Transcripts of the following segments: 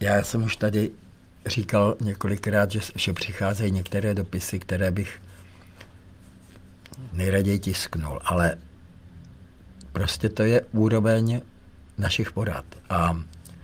Já jsem už tady říkal několikrát, že přicházejí některé dopisy, které bych nejraději tisknul, ale prostě to je úroveň našich porad. A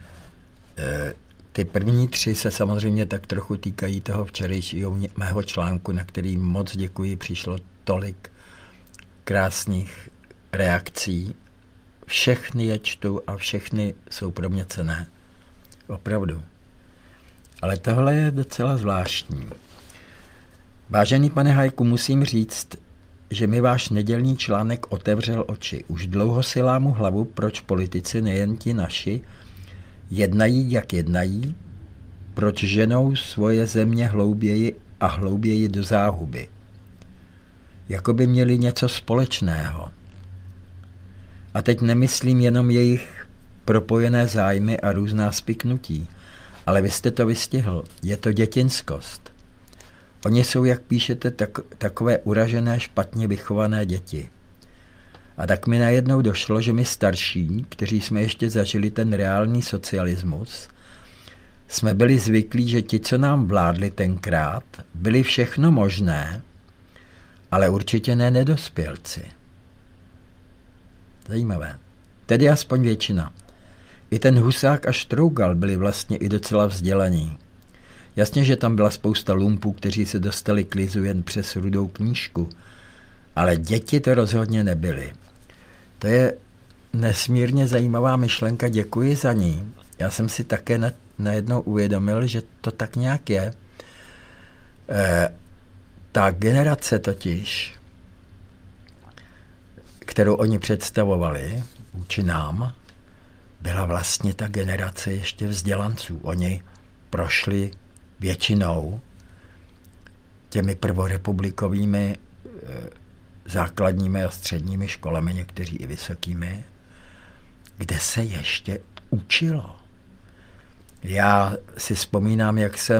ty první 3 se samozřejmě tak trochu týkají toho včerejšího mého článku, na který moc děkuji, přišlo tolik krásných reakcí. Všechny je čtu a všechny jsou pro mě cenné. Opravdu. Ale tohle je docela zvláštní. Vážený pane Hajku, musím říct, že mi váš nedělní článek otevřel oči. Už dlouho si lámu hlavu, proč politici, nejen ti naši, jednají, jak jednají, proč ženou svoje země hlouběji a hlouběji do záhuby. Jako by měli něco společného. A teď nemyslím jenom jejich propojené zájmy a různá spiknutí, ale vy jste to vystihl. Je to dětinskost. Oni jsou, jak píšete, takové uražené, špatně vychované děti. A tak mi najednou došlo, že my starší, kteří jsme ještě zažili ten reálný socialismus, jsme byli zvyklí, že ti, co nám vládli tenkrát, byli všechno možné, ale určitě ne nedospělci. Zajímavé. Tedy aspoň většina. I ten Husák a Štrougal byli vlastně i docela vzdělaní. Jasně, že tam byla spousta lumpů, kteří se dostali k lizu jen přes rudou knížku, ale děti to rozhodně nebyly. To je nesmírně zajímavá myšlenka, děkuji za ní. Já jsem si také najednou uvědomil, že to tak nějak je. Ta generace totiž, kterou oni představovali vůči nám, byla vlastně ta generace ještě vzdělanců. Oni prošli většinou těmi prvorepublikovými základními a středními školami, někteří i vysokými, kde se ještě učilo. Já si vzpomínám,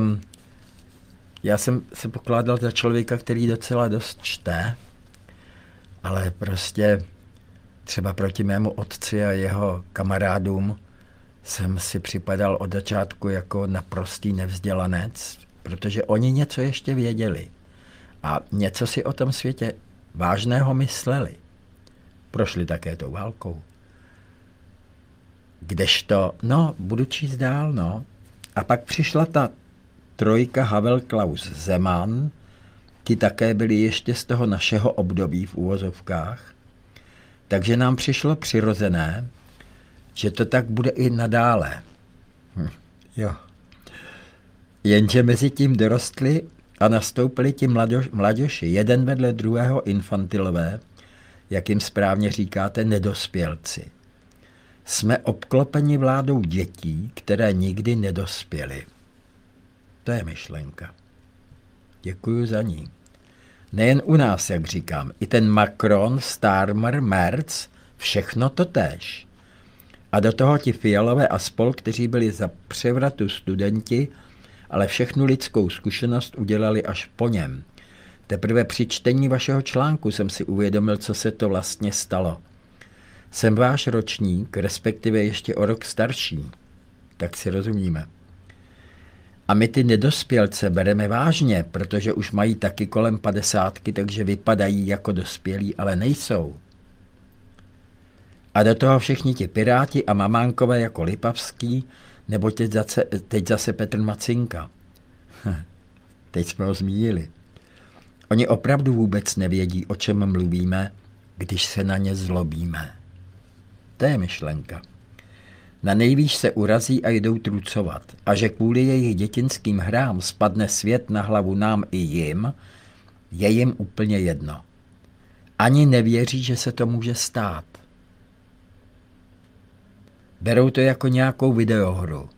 já jsem se pokládal za člověka, který docela dost čte, ale prostě třeba proti mému otci a jeho kamarádům jsem si připadal od začátku jako naprostý nevzdělanec, protože oni něco ještě věděli a něco si o tom světě vážného mysleli. Prošli také tou válkou. Kdežto, budu číst dál, A pak přišla ta trojka Havel, Klaus, Zeman, ti také byli ještě z toho našeho období v uvozovkách, takže nám přišlo přirozené, že to tak bude i nadále. Jo. Jenže mezi tím dorostli a nastoupili ti mladěši, jeden vedle druhého infantilové, jak jim správně říkáte, nedospělci. Jsme obklopeni vládou dětí, které nikdy nedospěly. To je myšlenka. Děkuju za ní. Nejen u nás, jak říkám, i ten Macron, Starmer, Merz, všechno to též. A do toho ti Fialové a spol, kteří byli za převratu studenti, ale všechnu lidskou zkušenost udělali až po něm. Teprve při čtení vašeho článku jsem si uvědomil, co se to vlastně stalo. Jsem váš ročník, respektive ještě o rok starší. Tak si rozumíme. A my ty nedospělce bereme vážně, protože už mají taky kolem 50, takže vypadají jako dospělí, ale nejsou. A do toho všichni ti piráti a mamánkové jako Lipavský, nebo teď zase Petr Macinka. Teď jsme ho zmínili. Oni opravdu vůbec nevědí, o čem mluvíme, když se na ně zlobíme. To je myšlenka. Na nejvýš se urazí a jdou trucovat. A že kvůli jejich dětinským hrám spadne svět na hlavu nám i jim, je jim úplně jedno. Ani nevěří, že se to může stát. Berou to jako nějakou videohru.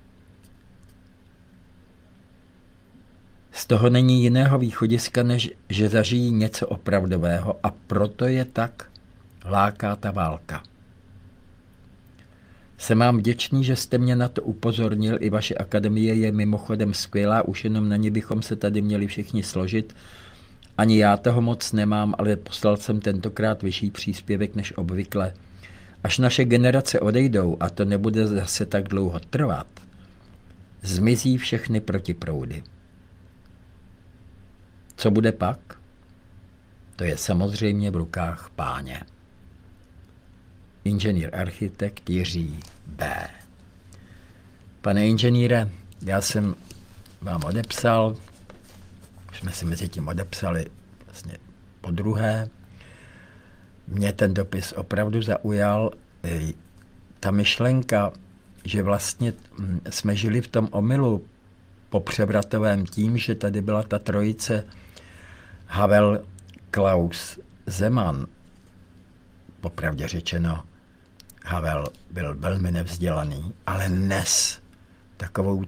Z toho není jiného východiska, než že zažijí něco opravdového a proto je tak láká ta válka. Jsem vám vděčný, že jste mě na to upozornil, i vaše akademie je mimochodem skvělá, už jenom na ní bychom se tady měli všichni složit. Ani já toho moc nemám, ale poslal jsem tentokrát vyšší příspěvek než obvykle. Až naše generace odejdou, a to nebude zase tak dlouho trvat, zmizí všechny protiproudy. Co bude pak? To je samozřejmě v rukách Páně. Inženýr architekt Jiří B. Pane inženýre, já jsem vám odepsal, už jsme si mezi tím odepsali vlastně podruhé. Mě ten dopis opravdu zaujal. Ta myšlenka, že vlastně jsme žili v tom omylu popřevratovém tím, že tady byla ta trojice Havel, Klaus, Zeman. Popravdě řečeno, Havel byl velmi nevzdělaný, ale nes takovou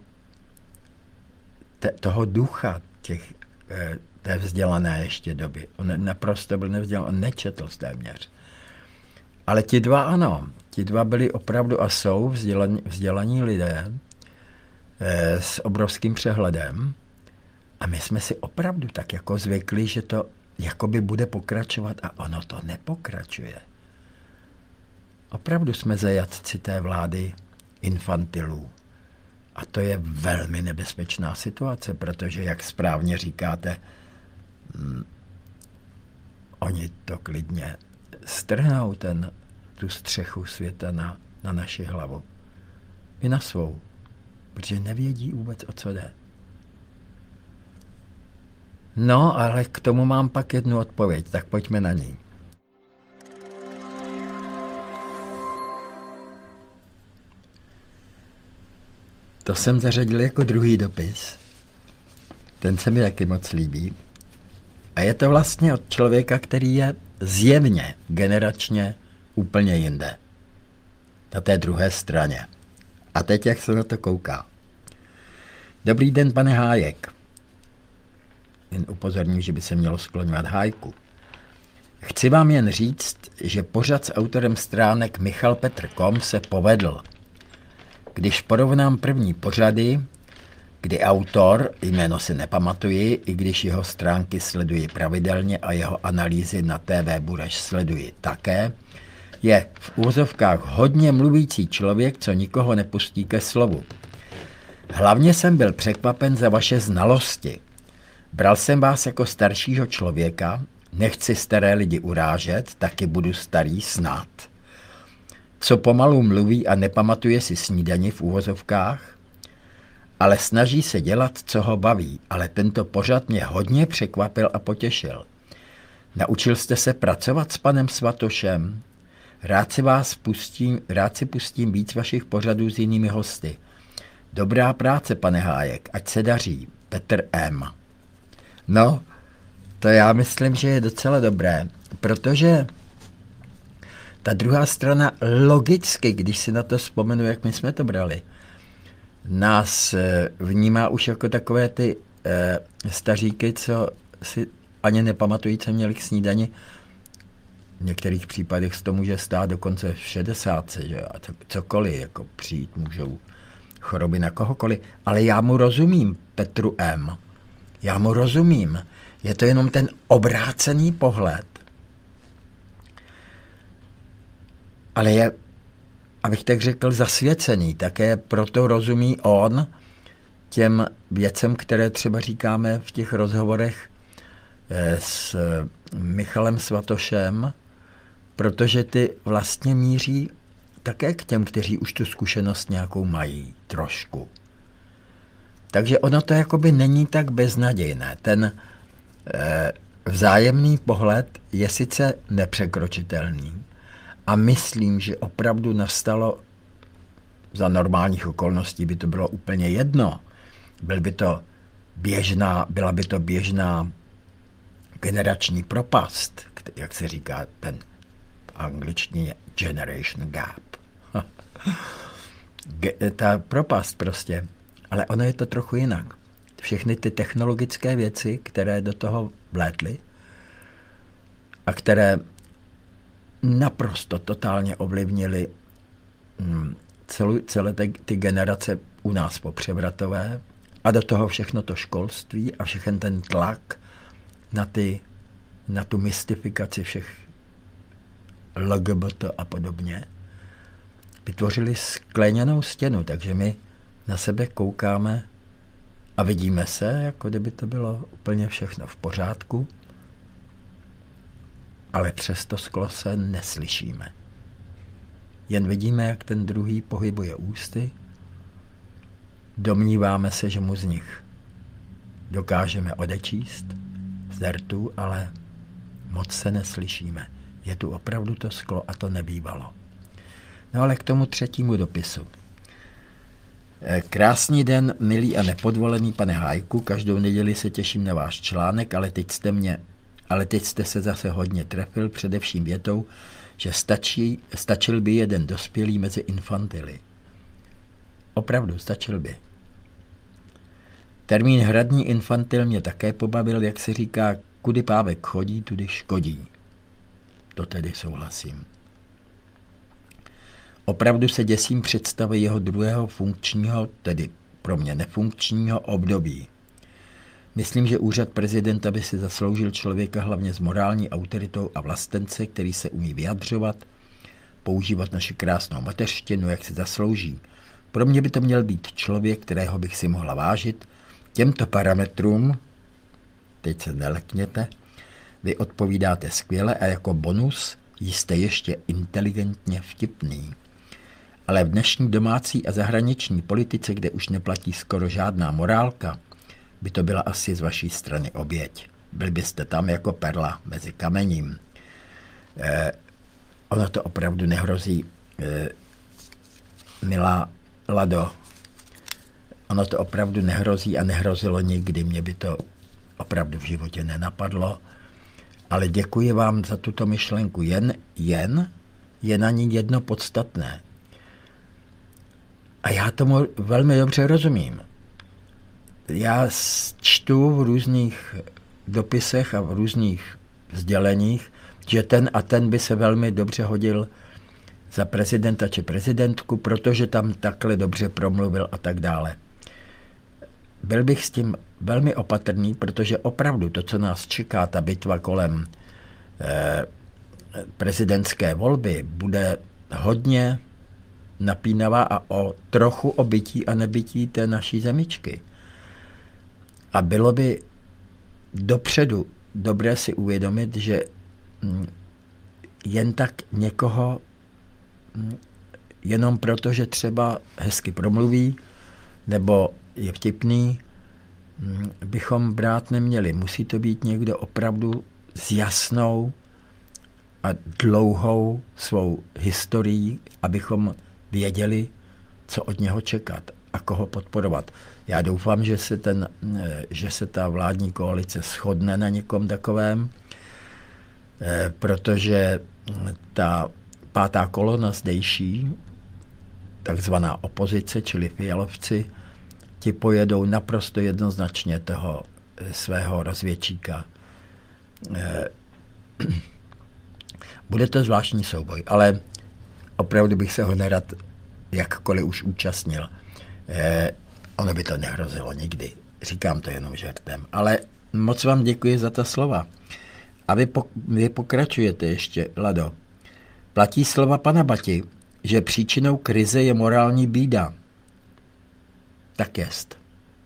toho ducha té vzdělané ještě doby. On naprosto byl nevzdělaný, on nečetl téměř. Ale ti dva ano, ti dva byli opravdu a jsou vzdělaní lidé s obrovským přehledem a my jsme si opravdu tak jako zvykli, že to jakoby bude pokračovat a ono to nepokračuje. Opravdu jsme zajatci té vlády infantilů. A to je velmi nebezpečná situace, protože, jak správně říkáte, oni to klidně strhnou tu střechu světa na naši hlavu. I na svou. Protože nevědí vůbec, o co jde. No, ale k tomu mám pak jednu odpověď, tak pojďme na ní. To jsem zařadil jako druhý dopis. Ten se mi taky moc líbí. A je to vlastně od člověka, který je zjevně generačně úplně jinde. Na té druhé straně. A teď, jak se na to kouká. Dobrý den, pane Hájek. Jen upozorním, že by se mělo skloňovat Hájku. Chci vám jen říct, že pořad s autorem stránek michalpetr.com se povedl. Když porovnám první pořady, kdy autor, jméno si nepamatuji, i když jeho stránky sleduji pravidelně a jeho analýzy na TV Bureš sleduji také, je v úvozovkách hodně mluvící člověk, co nikoho nepustí ke slovu. Hlavně jsem byl překvapen za vaše znalosti. Bral jsem vás jako staršího člověka, nechci staré lidi urážet, taky budu starý snad. Co pomalu mluví a nepamatuje si snídani v úvozovkách, ale snaží se dělat, co ho baví, ale tento pořad mě hodně překvapil a potěšil. Naučil jste se pracovat s panem Svatošem? Rád si pustím víc vašich pořadů s jinými hosty. Dobrá práce, pane Hájek, ať se daří. Petr M. No, to já myslím, že je docela dobré, protože ta druhá strana logicky, když si na to vzpomenu, jak my jsme to brali, nás vnímá už jako takové ty staříky, co si ani nepamatují, co měli k snídani. V některých případech se to může stát dokonce v 60, že? A cokoliv, jako přijít můžou choroby na kohokoliv. Ale já mu rozumím, Petru M. Já mu rozumím. Je to jenom ten obrácený pohled. Ale je, abych tak řekl, zasvěcený. Také proto rozumí on těm věcem, které třeba říkáme v těch rozhovorech s Michalem Svatošem, protože ty vlastně míří také k těm, kteří už tu zkušenost nějakou mají, trošku. Takže ono to jakoby není tak beznadějné. Ten vzájemný pohled je sice nepřekročitelný a myslím, že opravdu nastalo, za normálních okolností by to bylo úplně jedno. Byla by to běžná generační propast, jak se říká ten v angličtině generation gap. Ta propast prostě. Ale ono je to trochu jinak. Všechny ty technologické věci, které do toho vlétly a které naprosto totálně ovlivnily celé ty generace u nás popřevratové a do toho všechno to školství a všechen ten tlak na tu mystifikaci všech LGBT a podobně, vytvořili skleněnou stěnu, takže my na sebe koukáme a vidíme se, jako kdyby to bylo úplně všechno v pořádku, ale přes to sklo se neslyšíme. Jen vidíme, jak ten druhý pohybuje ústy, domníváme se, že mu z nich dokážeme odečíst z rtů, ale moc se neslyšíme. Je tu opravdu to sklo a to nebývalo. No ale k tomu třetímu dopisu. Krásný den, milý a nepodvolený pane Hájku, každou neděli se těším na váš článek, ale teď jste se zase hodně trefil, především větou, že stačil by jeden dospělý mezi infantily. Opravdu, stačil by. Termín hradní infantil mě také pobavil, jak se říká, kudy pávek chodí, tudy škodí. To tedy souhlasím. Opravdu se děsím představy jeho druhého funkčního, tedy pro mě nefunkčního období. Myslím, že úřad prezidenta by si zasloužil člověka hlavně s morální autoritou a vlastence, který se umí vyjadřovat, používat naši krásnou mateřštinu, jak se zaslouží. Pro mě by to měl být člověk, kterého bych si mohla vážit. Těmto parametrům, teď se nelekněte, vy odpovídáte skvěle a jako bonus jste ještě inteligentně vtipný. Ale v dnešní domácí a zahraniční politice, kde už neplatí skoro žádná morálka, by to byla asi z vaší strany oběť. Byl byste tam jako perla mezi kamením. Ono to opravdu nehrozí, milá Lado. Ono to opravdu nehrozí a nehrozilo nikdy. Mě by to opravdu v životě nenapadlo. Ale děkuji vám za tuto myšlenku. Je na ní jedno podstatné. A já tomu velmi dobře rozumím. Já čtu v různých dopisech a v různých sděleních, že ten a ten by se velmi dobře hodil za prezidenta či prezidentku, protože tam takhle dobře promluvil a tak dále. Byl bych s tím velmi opatrný, protože opravdu to, co nás čeká, ta bitva kolem prezidentské volby, bude hodně napínavá a trochu o bytí a nebytí té naší zemičky. A bylo by dopředu dobré si uvědomit, že jen tak někoho, jenom proto, že třeba hezky promluví, nebo je vtipný, bychom brát neměli. Musí to být někdo opravdu s jasnou a dlouhou svou historií, abychom věděli, co od něho čekat a koho podporovat. Já doufám, že se ta vládní koalice shodne na někom takovém, protože ta pátá kolona zdejší, takzvaná opozice, čili Fialovci, ti pojedou naprosto jednoznačně toho svého rozvědčíka. Bude to zvláštní souboj, ale opravdu bych se ho nerad jakkoliv už účastnil. Ono by to nehrozilo nikdy. Říkám to jenom žertem. Ale moc vám děkuji za ta slova. A vy pokračujete ještě, Lado. Platí slova pana Bati, že příčinou krize je morální bída. Tak jest.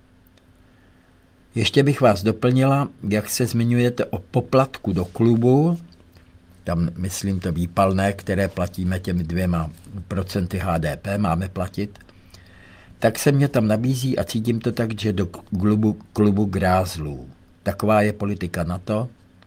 Ještě bych vás doplnila, jak se zmiňujete o poplatku do klubu, tam myslím to výpalné, které platíme těmi 2% HDP, máme platit, tak se mě tam nabízí a cítím to tak, že do klubu grázlů. Taková je politika NATO.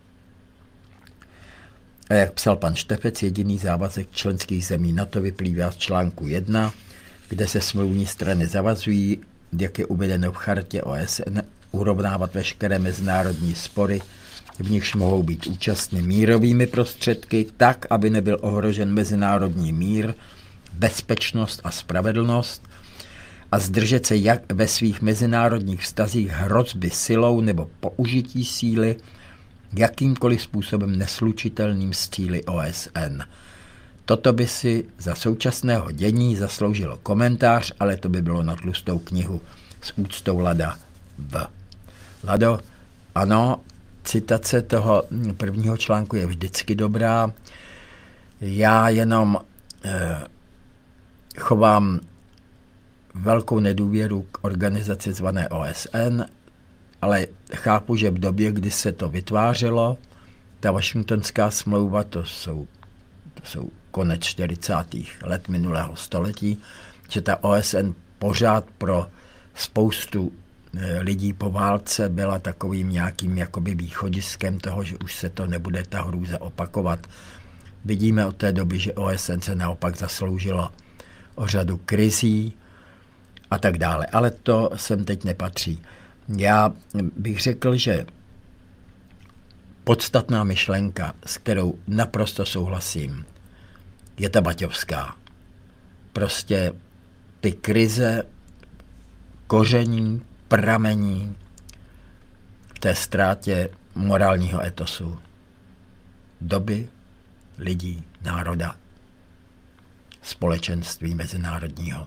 A jak psal pan Štefec, jediný závazek členských zemí NATO vyplývá z článku 1, kde se smluvní strany zavazují, jak je uvedeno v chartě OSN, urovnávat veškeré mezinárodní spory, v nichž mohou být účastny mírovými prostředky, tak, aby nebyl ohrožen mezinárodní mír, bezpečnost a spravedlnost a zdržet se jak ve svých mezinárodních vztazích hrozby silou nebo použití síly jakýmkoliv způsobem neslučitelným s cíli OSN. Toto by si za současného dění zasloužilo komentář, ale to by bylo na tlustou knihu s úctou Lada V. Lado, ano, citace toho prvního článku je vždycky dobrá. Já jenom chovám velkou nedůvěru k organizaci zvané OSN, ale chápu, že v době, kdy se to vytvářelo, ta Washingtonská smlouva, to jsou konec 40. let minulého století, že ta OSN pořád pro spoustu lidí po válce byla takovým nějakým jakoby východiskem toho, že už se to nebude ta hrůza opakovat. Vidíme od té doby, že OSN se naopak zasloužilo o řadu krizí a tak dále. Ale to sem teď nepatří. Já bych řekl, že podstatná myšlenka, s kterou naprosto souhlasím, je ta baťovská. Prostě ty krize koření, pramení v té ztrátě morálního etosu, doby, lidí, národa, společenství mezinárodního.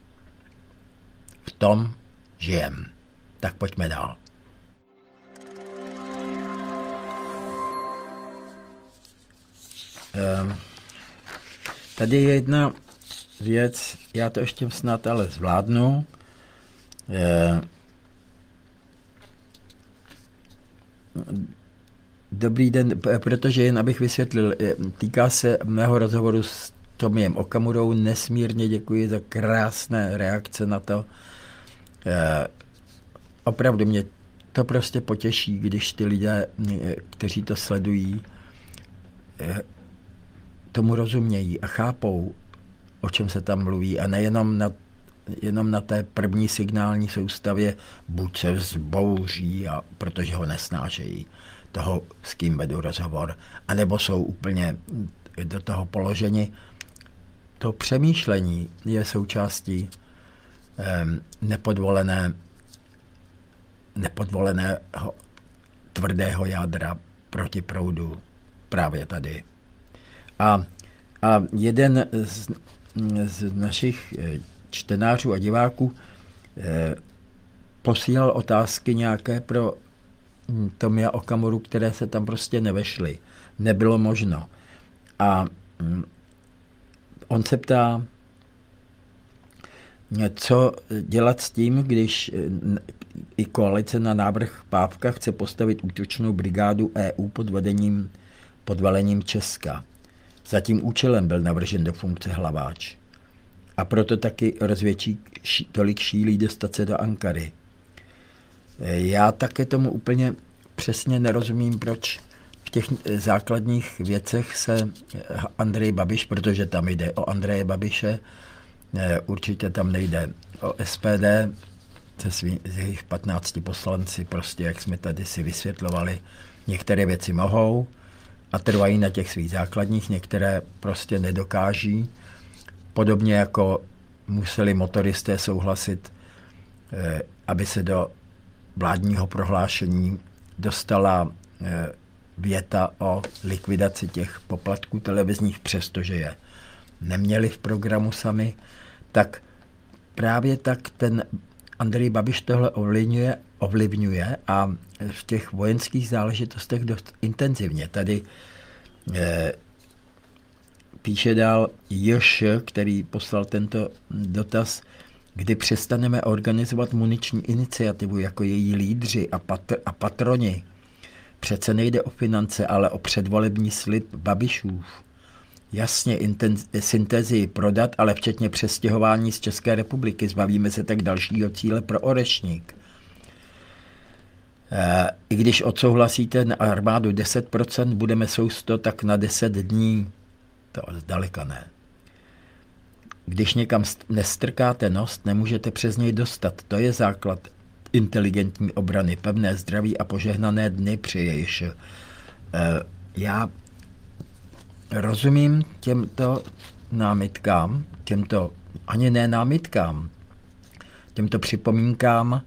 V tom žijem. Tak pojďme dál. Tady je jedna věc, já to ještě snad ale zvládnu. Dobrý den, protože jen abych vysvětlil, týká se mého rozhovoru s Tomiem Okamurou, nesmírně děkuji za krásné reakce na to. Opravdu mě to prostě potěší, když ty lidé, kteří to sledují, tomu rozumějí a chápou, o čem se tam mluví a nejenom jenom na té první signální soustavě buď se vzbouří, protože ho nesnášejí, toho, s kým vedu rozhovor, anebo jsou úplně do toho položeni. To přemýšlení je součástí nepodvoleného tvrdého jádra proti proudu právě tady. A jeden z našich čtenářů a diváků posílal otázky nějaké pro Tomia Okamuru, které se tam prostě nevešly. Nebylo možno. A on se ptá, co dělat s tím, když i koalice na návrh Pávka chce postavit útočnou brigádu EU pod velením Česka. Za tím účelem byl navržen do funkce Hlaváč. A proto taky rozvědčí tolik šílí dostat se do Ankary. Já také tomu úplně přesně nerozumím, proč v těch základních věcech se Andrej Babiš, protože tam jde o Andreje Babiše, určitě tam nejde o SPD, z jejich 15 poslanci, prostě jak jsme tady si vysvětlovali, některé věci mohou a trvají na těch svých základních, některé prostě nedokáží. Podobně jako museli motoristé souhlasit, aby se do vládního prohlášení dostala věta o likvidaci těch poplatků televizních, přestože je neměli v programu sami, tak právě tak ten Andrej Babiš tohle ovlivňuje a v těch vojenských záležitostech dost intenzivně. Tady píše dál Još, který poslal tento dotaz, kdy přestaneme organizovat muniční iniciativu jako její lídři a patroni. Přece nejde o finance, ale o předvolební slib Babišův. Jasně, syntezii prodat, ale včetně přestěhování z České republiky. Zbavíme se tak dalšího cíle pro Orešník. I když odsouhlasíte na armádu 10%, budeme sousto tak na 10 dní. To zdaleka ne. Když někam nestrkáte nos, nemůžete přes něj dostat. To je základ inteligentní obrany. Pevné zdraví a požehnané dny přeješ. Já rozumím těmto námitkám, ani ne námitkám, těmto připomínkám,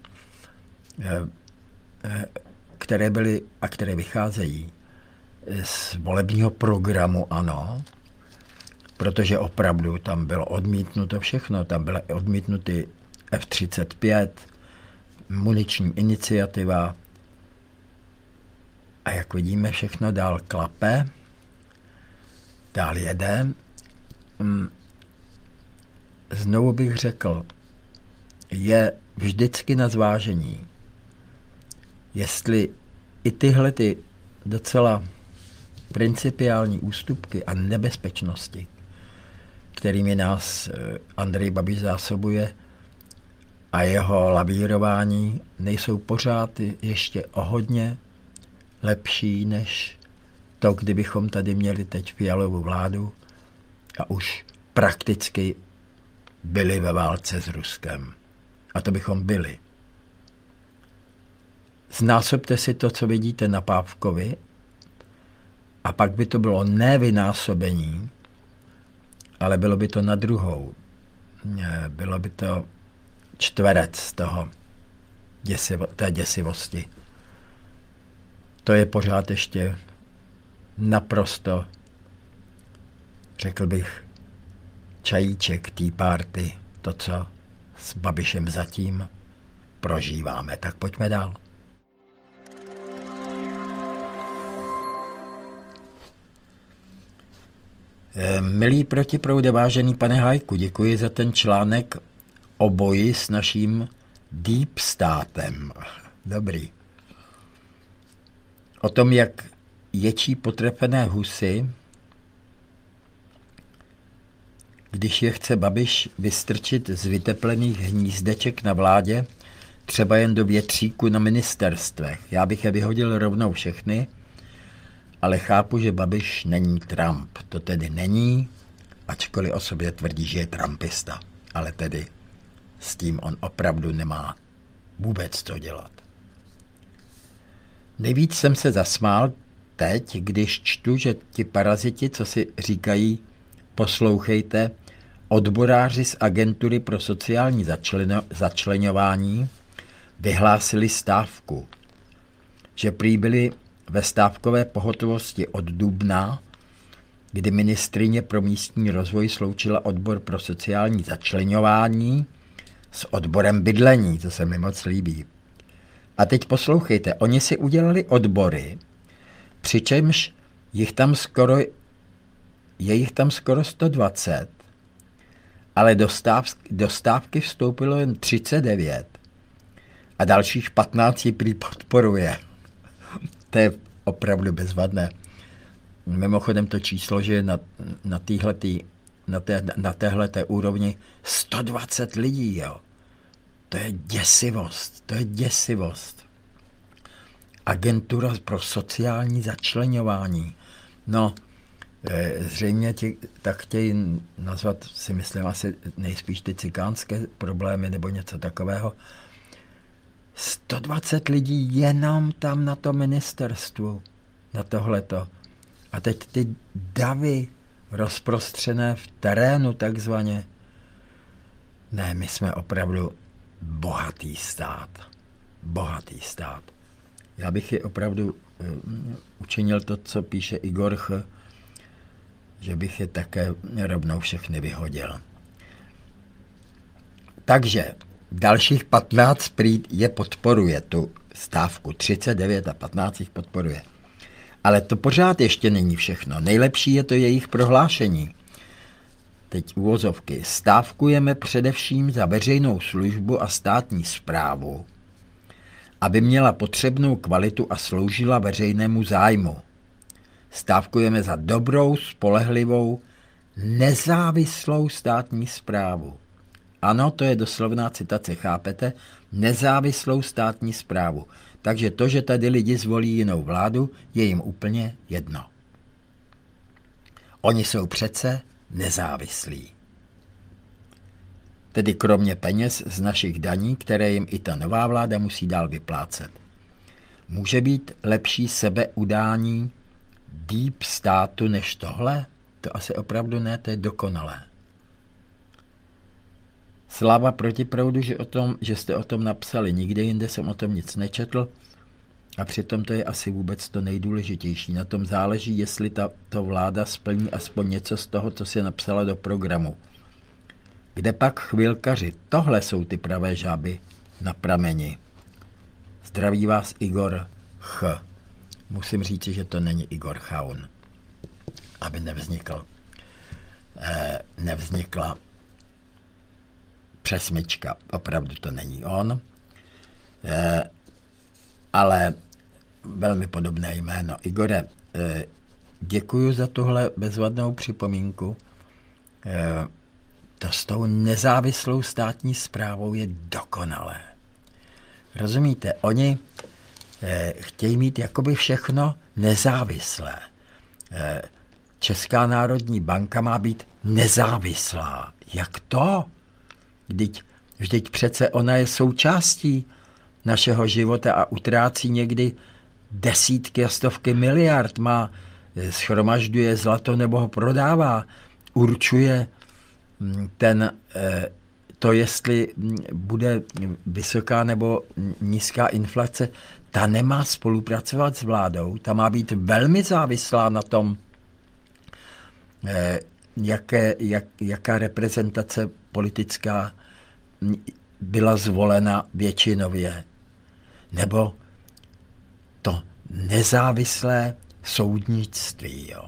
které byly a které vycházejí z volebního programu ANO, protože opravdu tam bylo odmítnuto všechno, tam byly odmítnuty F-35, muniční iniciativa a jak vidíme, všechno dál klape, dál jede. Znovu bych řekl, je vždycky na zvážení, jestli i tyhle ty docela principiální ústupky a nebezpečnosti, kterými nás Andrej Babiš zásobuje, a jeho lavírování nejsou pořád ještě o hodně lepší než to, kdybychom tady měli teď Fialovu vládu a už prakticky byli ve válce s Ruskem. A to bychom byli. Znásobte si to, co vidíte na Pávkovi, a pak by to bylo ne vynásobení, ale bylo by to na druhou. Bylo by to čtverec z toho té děsivosti. To je pořád ještě naprosto, řekl bych, čajíček té party, to, co s Babišem zatím prožíváme. Tak pojďme dál. Milý protiproude, vážený pane Hajku, děkuji za ten článek o boji s naším deep státem. Dobrý. O tom, jak ječí potrefené husy, když je chce Babiš vystrčit z vyteplených hnízdeček na vládě, třeba jen do větříku na ministerstvech. Já bych je vyhodil rovnou všechny, ale chápu, že Babiš není Trump. To tedy není, ačkoliv o sobě tvrdí, že je trumpista. Ale tedy s tím on opravdu nemá vůbec co dělat. Nejvíc jsem se zasmál teď, když čtu, že ti paraziti, co si říkají, poslouchejte, odboráři z agentury pro sociální začleňování vyhlásili stávku, že prý byli ve stávkové pohotovosti od dubna, kdy ministryně pro místní rozvoj sloučila odbor pro sociální začleňování s odborem bydlení, to se mi moc líbí. A teď poslouchejte, oni si udělali odbory, přičemž je jich tam skoro 120, ale do stávky vstoupilo jen 39 a dalších 15 ji prý podporuje. To je opravdu bezvadné. Mimochodem to číslo, že je na téhleté úrovni 120 lidí, jo. To je děsivost. Agentura pro sociální začleňování. No, zřejmě tak chtějí nazvat, si myslím, asi nejspíš ty cikánské problémy nebo něco takového. 120 lidí jenom tam na to ministerstvu, na tohleto. A teď ty davy rozprostřené v terénu takzvaně. Ne, my jsme opravdu bohatý stát. Já bych je opravdu učinil to, co píše Igor Ch., že bych je také rovnou všechny vyhodil. Takže dalších 15 prý je podporuje tu stávku, 39 a 15 jich podporuje. Ale to pořád ještě není všechno. Nejlepší je to jejich prohlášení. Teď uvozovky. Stávkujeme především za veřejnou službu a státní správu, aby měla potřebnou kvalitu a sloužila veřejnému zájmu. Stávkujeme za dobrou, spolehlivou, nezávislou státní správu. Ano, to je doslovná citace, chápete? Nezávislou státní správu. Takže to, že tady lidi zvolí jinou vládu, je jim úplně jedno. Oni jsou přece nezávislí. Tedy kromě peněz z našich daní, které jim i ta nová vláda musí dál vyplácet. Může být lepší sebeudání deep státu než tohle? To asi opravdu ne, to je dokonalé. Sláva protiproudu, že jste o tom napsali. Nikde jinde jsem o tom nic nečetl a přitom to je asi vůbec to nejdůležitější. Na tom záleží, jestli tato vláda splní aspoň něco z toho, co si napsala do programu. Kde pak chvilkaři? Tohle jsou ty pravé žáby na prameni. Zdraví vás Igor Ch. Musím říci, že to není Igor Chaun. Aby nevznikla přesmička, opravdu to není on, ale velmi podobné jméno. Igore, děkuji za tuhle bezvadnou připomínku. To s tou nezávislou státní správou je dokonalé. Rozumíte, oni chtějí mít jakoby všechno nezávislé. Česká národní banka má být nezávislá. Jak to? Vždyť přece ona je součástí našeho života a utrácí někdy desítky a stovky miliard. Shromažďuje zlato nebo ho prodává. Určuje to, jestli bude vysoká nebo nízká inflace. Ta nemá spolupracovat s vládou. Ta má být velmi závislá na tom, jaká reprezentace politická byla zvolena většinově. Nebo to nezávislé soudnictví. Jo.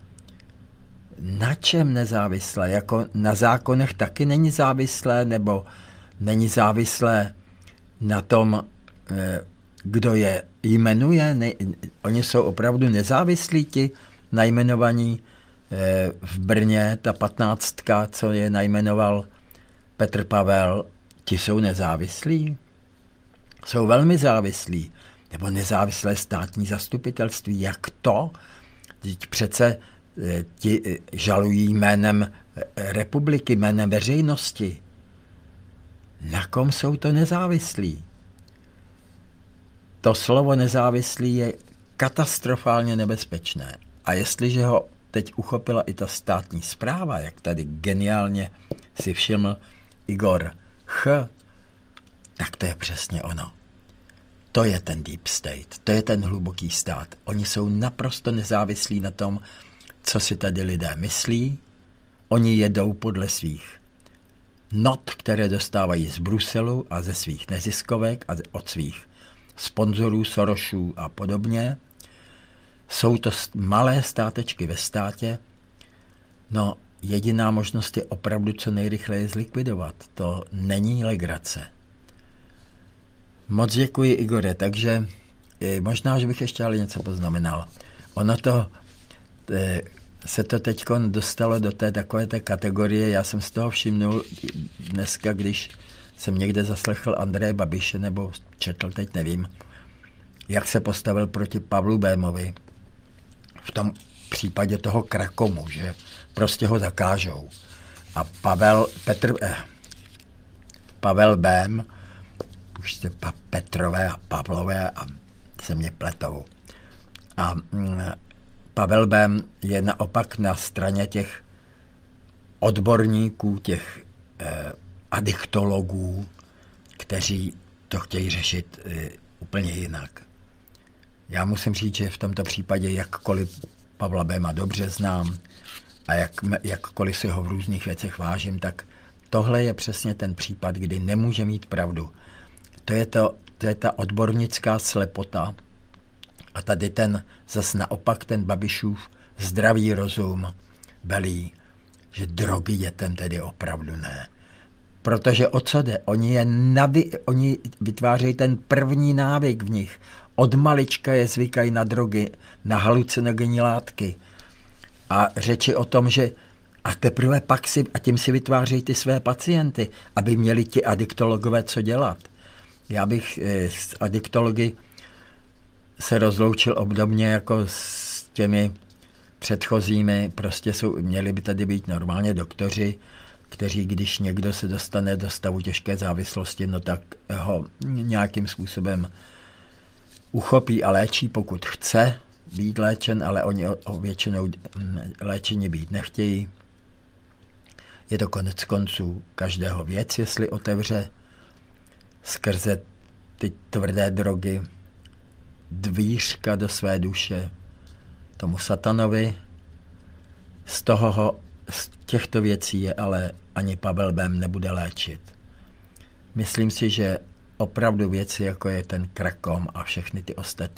Na čem nezávislé? Jako na zákonech taky není závislé, nebo není závislé na tom, kdo je jmenuje? Oni jsou opravdu nezávislí, ti najmenovaní v Brně, ta 15, co je najmenoval Petr Pavel, ti jsou nezávislí? Jsou velmi závislí. Nebo nezávislé státní zastupitelství. Jak to? Teď přece ti žalují jménem republiky, jménem veřejnosti. Na kom jsou to nezávislí? To slovo nezávislý je katastrofálně nebezpečné. A jestliže ho teď uchopila i ta státní správa, jak tady geniálně si všiml Igor Ch., tak to je přesně ono. To je ten deep state, to je ten hluboký stát. Oni jsou naprosto nezávislí na tom, co si tady lidé myslí. Oni jedou podle svých not, které dostávají z Bruselu a ze svých neziskovek a od svých sponzorů, Sorošů a podobně. Jsou to malé státečky ve státě. No, jediná možnost je opravdu co nejrychleji zlikvidovat. To není legrace. Moc děkuji, Igore, takže možná, že bych ještě ale něco poznamenal. Ono to, se to teď dostalo do té takové té kategorie, já jsem z toho všimnul dneska, když jsem někde zaslechl Andreje Babiše, nebo četl, teď nevím, jak se postavil proti Pavlu Bémovi v tom případě toho Krakomu, že prostě ho zakážou. A Pavel Bém, už se Petrové a Pavlové a se mě pletou. A Pavel Bém je naopak na straně těch odborníků, těch adiktologů, kteří to chtějí řešit úplně jinak. Já musím říct, že v tomto případě jakkoliv Pavla Béma dobře znám a jakkoliv si ho v různých věcech vážím, tak tohle je přesně ten případ, kdy nemůže mít pravdu. To je ta odbornická slepota a tady zas naopak ten Babišův zdravý rozum velí, že drogy dětem tedy opravdu ne. Protože o co jde? Oni vytvářejí ten první návyk v nich. Od malička je zvykají na drogy, na halucinogenní látky. A řeči o tom, že a teprve pak tím si vytvářejí ty své pacienty, aby měli ti adiktologové co dělat. Já bych s adiktology se rozloučil obdobně jako s těmi předchozími. Prostě měli by tady být normálně doktoři, kteří, když někdo se dostane do stavu těžké závislosti, no tak ho nějakým způsobem uchopí a léčí, pokud chce být léčen, ale oni většinou léčení být nechtějí. Je to konec konců každého věc, jestli otevře skrze ty tvrdé drogy dvířka do své duše tomu satanovi. Z těchto věcí je ale ani Pavel Bém nebude léčit. Myslím si, že opravdu věci, jako je ten Krakom a všechny ty ostatní,